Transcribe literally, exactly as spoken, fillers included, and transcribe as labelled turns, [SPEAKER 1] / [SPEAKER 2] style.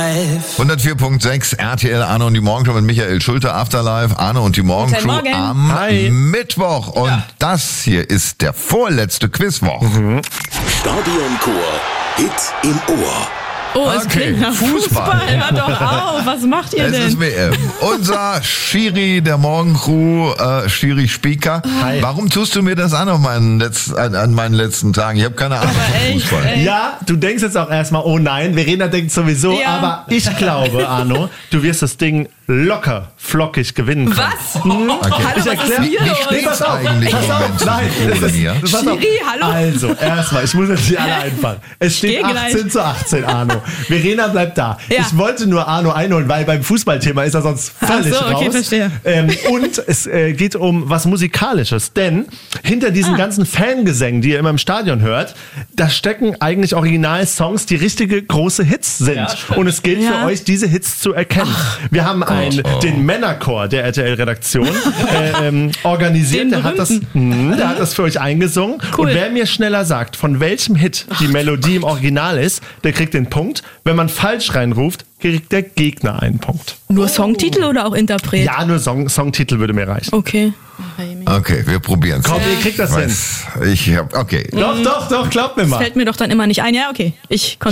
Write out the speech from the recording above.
[SPEAKER 1] hundertvier Komma sechs R T L Arno und die Morgenshow mit Michael Schulte, Afterlife, Arno und die Morgencrew
[SPEAKER 2] Morgen.
[SPEAKER 1] am
[SPEAKER 3] Hi.
[SPEAKER 1] Mittwoch. Und
[SPEAKER 3] Ja.
[SPEAKER 1] das hier ist der vorletzte Quizwoch.
[SPEAKER 3] Mhm.
[SPEAKER 4] Stadionchor, Hit im Ohr.
[SPEAKER 2] Oh, es
[SPEAKER 1] Okay,
[SPEAKER 2] klingt nach
[SPEAKER 1] Fußball.
[SPEAKER 2] Fußball. Hört doch auf. Was macht ihr
[SPEAKER 1] Es
[SPEAKER 2] denn?
[SPEAKER 1] ist W M. Unser Schiri der Morgencrew, äh, Schiri Spieker.
[SPEAKER 3] Hi.
[SPEAKER 1] Warum tust du mir das an, auf meinen Letz-, an, an meinen letzten Tagen? Ich habe keine Ahnung
[SPEAKER 2] Aber
[SPEAKER 1] von
[SPEAKER 2] echt,
[SPEAKER 1] Fußball.
[SPEAKER 2] ey.
[SPEAKER 3] Ja, du denkst jetzt auch erstmal, oh nein, Verena denkt sowieso,
[SPEAKER 2] Ja.
[SPEAKER 3] aber ich glaube, Arno, du wirst das Ding locker, flockig gewinnen können.
[SPEAKER 2] Was?
[SPEAKER 1] Okay.
[SPEAKER 2] Hallo,
[SPEAKER 3] Ich
[SPEAKER 2] was
[SPEAKER 3] erklär-
[SPEAKER 2] ist hier
[SPEAKER 1] Wie
[SPEAKER 2] los?
[SPEAKER 1] steht's
[SPEAKER 3] Pass auf,
[SPEAKER 1] eigentlich
[SPEAKER 3] pass
[SPEAKER 1] im
[SPEAKER 3] auf,
[SPEAKER 1] Moment
[SPEAKER 3] nein,
[SPEAKER 1] zwischen
[SPEAKER 3] das
[SPEAKER 1] dir und
[SPEAKER 3] ist-
[SPEAKER 1] mir?
[SPEAKER 3] pass auf.
[SPEAKER 2] Schiri, hallo?
[SPEAKER 3] Also, erstmal, ich muss jetzt nicht alle einfangen. Es steht
[SPEAKER 2] Geh gleich.
[SPEAKER 3] achtzehn zu achtzehn, Arno. Verena bleibt da.
[SPEAKER 2] Ja.
[SPEAKER 3] Ich wollte nur Arno einholen, weil beim Fußballthema ist er sonst völlig
[SPEAKER 2] Ach so, okay,
[SPEAKER 3] raus.
[SPEAKER 2] verstehe.
[SPEAKER 3] Ähm, und es äh, geht um was Musikalisches, denn hinter diesen
[SPEAKER 2] Ah.
[SPEAKER 3] ganzen Fangesängen, die ihr immer im Stadion hört, da stecken eigentlich Original-Songs, die richtige große Hits sind. Und es gilt
[SPEAKER 2] Ja.
[SPEAKER 3] für euch, diese Hits zu erkennen. Wir haben einen,
[SPEAKER 1] Oh.
[SPEAKER 3] den Männerchor der R T L-Redaktion äh, ähm, organisiert.
[SPEAKER 2] Den
[SPEAKER 3] Der hat, das,
[SPEAKER 2] berühmten.
[SPEAKER 3] mh, der hat das für euch eingesungen.
[SPEAKER 2] Cool.
[SPEAKER 3] Und wer mir schneller sagt, von welchem Hit die Melodie im Original ist, der kriegt den Punkt. Wenn man falsch reinruft, kriegt der Gegner einen Punkt.
[SPEAKER 2] Nur Songtitel oder auch Interpret?
[SPEAKER 3] Ja, nur Song, Songtitel würde mir reichen.
[SPEAKER 2] Okay.
[SPEAKER 1] Okay, wir probieren es.
[SPEAKER 3] Komm, ihr kriegt das hin.
[SPEAKER 1] Ich hab, okay.
[SPEAKER 3] Doch, doch, doch, glaubt mir mal.
[SPEAKER 2] Fällt mir doch dann immer nicht ein. Ja, okay. Ich